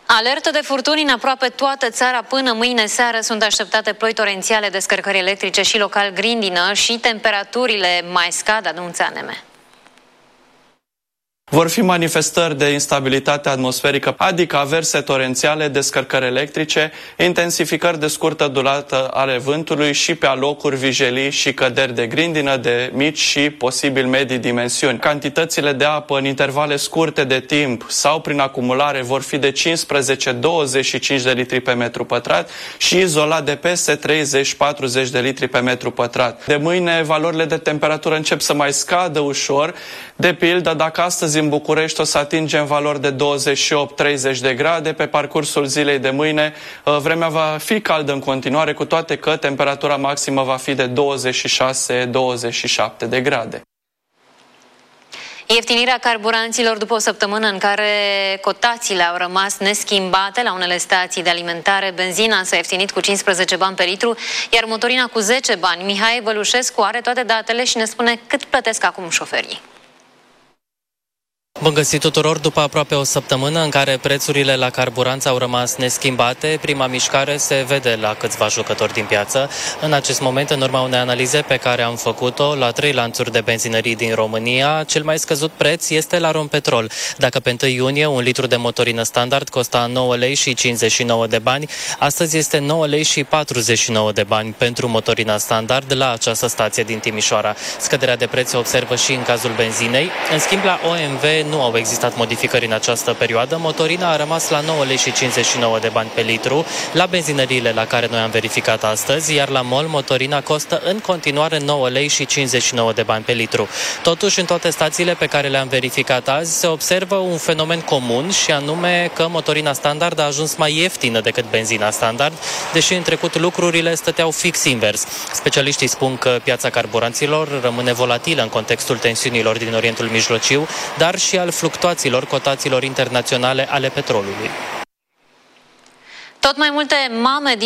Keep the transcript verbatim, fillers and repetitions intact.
Alertă de furtuni în aproape toată țara până mâine seară. Sunt așteptate ploi torențiale, descărcări electrice și local grindină și temperaturile mai scad, anunță A N M. Vor fi manifestări de instabilitate atmosferică, adică averse torențiale, descărcări electrice, intensificări de scurtă durată ale vântului și pe alocuri vijelii și căderi de grindină de mici și posibil medii dimensiuni. Cantitățile de apă în intervale scurte de timp sau prin acumulare vor fi de cincisprezece - douăzeci și cinci de litri pe metru pătrat și izolat de peste treizeci - patruzeci de litri pe metru pătrat. De mâine, valorile de temperatură încep să mai scadă ușor. De pildă, dacă astăzi în București o să atingem valori de douăzeci și opt - treizeci de grade, pe parcursul zilei de mâine vremea va fi caldă în continuare, cu toate că temperatura maximă va fi de douăzeci și șase - douăzeci și șapte de grade. Ieftinirea carburanților după o săptămână în care cotațiile au rămas neschimbate la unele stații de alimentare. Benzina s-a ieftinit cu cincisprezece bani pe litru, iar motorina cu zece bani. Mihai Vălușescu are toate datele și ne spune cât plătesc acum șoferii. Bun găsit tuturor! După aproape o săptămână în care prețurile la carburanți au rămas neschimbate, prima mișcare se vede la câțiva jucători din piață. În acest moment, în urma unei analize pe care am făcut-o la trei lanțuri de benzinării din România, cel mai scăzut preț este la Rompetrol. Dacă pe întâi iunie un litru de motorină standard costa nouă lei și cincizeci și nouă de bani, astăzi este nouă lei și patruzeci și nouă de bani pentru motorina standard la această stație din Timișoara. Scăderea de preț se observă și în cazul benzinei. În schimb, la O M V nu au existat modificări în această perioadă. Motorina a rămas la nouă lei și cincizeci și nouă de bani pe litru la benzinăriile la care noi am verificat astăzi, iar la MOL motorina costă în continuare nouă lei și cincizeci și nouă de bani pe litru. Totuși, în toate stațiile pe care le-am verificat azi se observă un fenomen comun, și anume că motorina standard a ajuns mai ieftină decât benzina standard, deși în trecut lucrurile stăteau fix invers. Specialiștii spun că piața carburanților rămâne volatilă în contextul tensiunilor din Orientul Mijlociu, dar și al fluctuațiilor cotațiilor internaționale ale petrolului. Tot mai multe mame din